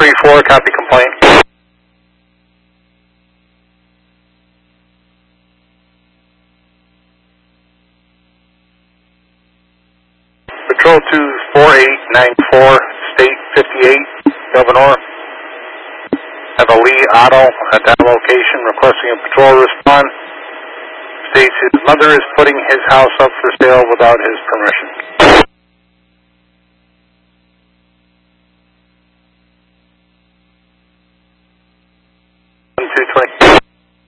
134, copy complaint. Patrol 24894, State 58, Governor. Have a Lee Otto at that location requesting a patrol respond. States his mother is putting his house up for sale without his permission. 220.